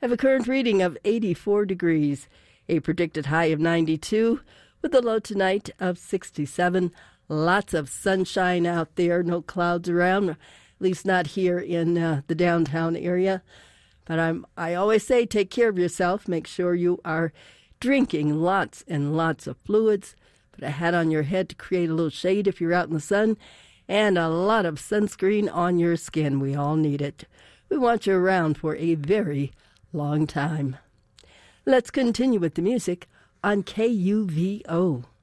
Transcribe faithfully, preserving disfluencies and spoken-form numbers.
have a current reading of eighty-four degrees, a predicted high of ninety-two, with a low tonight of sixty-seven. Lots of sunshine out there, no clouds around, at least not here in uh, the downtown area. But I'm, I always say take care of yourself. Make sure you are drinking lots and lots of fluids. Put a hat on your head to create a little shade if you're out in the sun. And a lot of sunscreen on your skin. We all need it. We want you around for a very long time. Let's continue with the music on K U V O.